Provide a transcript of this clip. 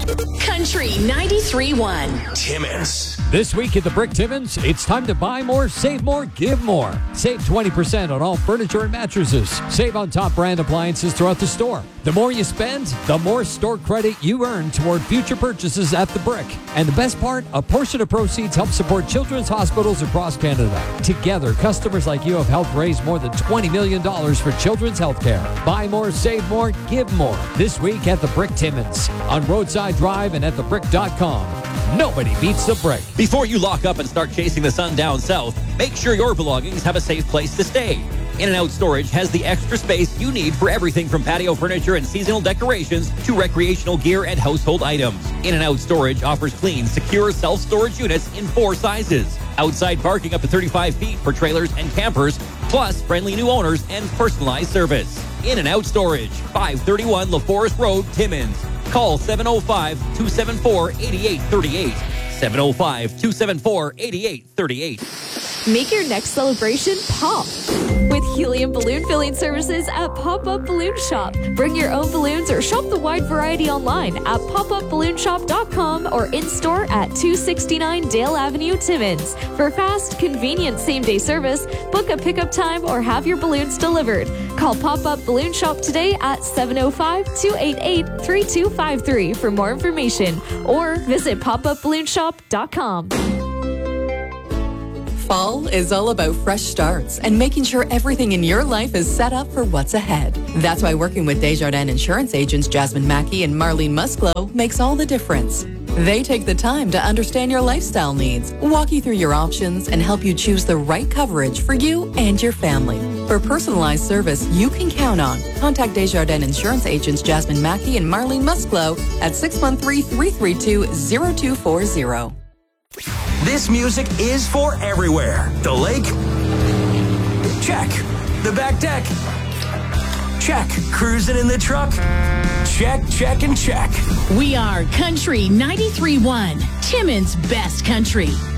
Country 93.1. Timmins. This week at the Brick Timmins, it's time to buy more, save more, give more. Save 20% on all furniture and mattresses. Save on top brand appliances throughout the store. The more you spend, the more store credit you earn toward future purchases at the Brick. And the best part, a portion of proceeds help support children's hospitals across Canada. Together, customers like you have helped raise more than $20 million for children's health care. Buy more, save more, give more. This week at the Brick Timmins on Roadside Drive and at thebrick.com. Nobody beats the Brick. Before you lock up and start chasing the sun down south, make sure your belongings have a safe place to stay. In-N-Out Storage has the extra space you need for everything from patio furniture and seasonal decorations to recreational gear and household items. In-N-Out Storage offers clean, secure self-storage units in 4 sizes. Outside parking up to 35 feet for trailers and campers, plus friendly new owners and personalized service. In-N-Out Storage, 531 LaForest Road, Timmins. Call 705-274-8838. 705-274-8838. Make your next celebration pop with helium balloon filling services at Pop-Up Balloon Shop. Bring your own balloons or shop the wide variety online at popupballoonshop.com or in-store at 269 Dale Avenue, Timmins. For fast, convenient same-day service, book a pickup time or have your balloons delivered. Call Pop-Up Balloon Shop today at 705-288-3253 for more information or visit popupballoonshop.com. Fall is all about fresh starts and making sure everything in your life is set up for what's ahead. That's why working with Desjardins insurance agents Jasmine Mackey and Marlene Musclo makes all the difference. They take the time to understand your lifestyle needs, walk you through your options, and help you choose the right coverage for you and your family. For personalized service you can count on, contact Desjardins insurance agents Jasmine Mackey and Marlene Musclo at 613-332-0240. This music is for everywhere. The lake? Check. The back deck? Check. Cruising in the truck? Check, check, and check. We are Country 93.1. Timmins' best country.